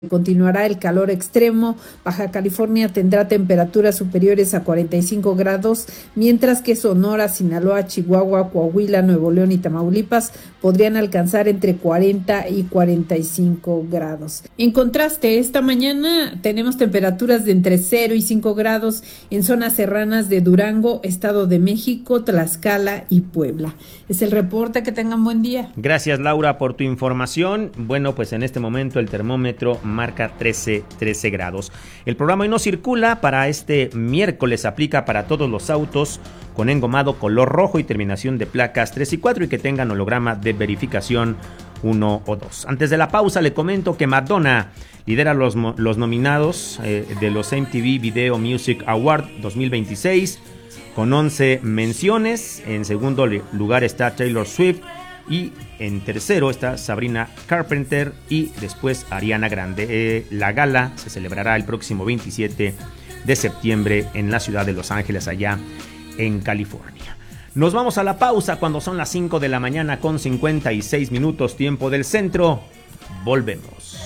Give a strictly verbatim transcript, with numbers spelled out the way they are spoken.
Continuará el calor extremo. Baja California tendrá temperaturas superiores a cuarenta y cinco grados, mientras que Sonora, Sinaloa, Chihuahua, Coahuila, Nuevo León y Tamaulipas podrían alcanzar entre cuarenta y cuarenta y cinco grados. En contraste, esta mañana tenemos temperaturas de entre cero y cinco grados en zonas serranas de Durango, Estado de México, Tlaxcala y Puebla. Es el reporte. Que tengan buen día. Gracias, Laura, por tu información. Bueno, pues en este momento el termómetro marca trece grados. El programa hoy no circula para este miércoles, aplica para todos los autos con engomado color rojo y terminación de placas tres y cuatro y que tengan holograma de verificación uno o dos. Antes de la pausa le comento que Madonna lidera los, los nominados eh, de los M T V Video Music Award dos mil veintiséis con once menciones. En segundo lugar está Taylor Swift y en tercero está Sabrina Carpenter y después Ariana Grande. Eh, la gala se celebrará el próximo veintisiete de septiembre en la ciudad de Los Ángeles, allá en California. Nos vamos a la pausa cuando son las cinco de la mañana con cincuenta y seis minutos, tiempo del centro. Volvemos.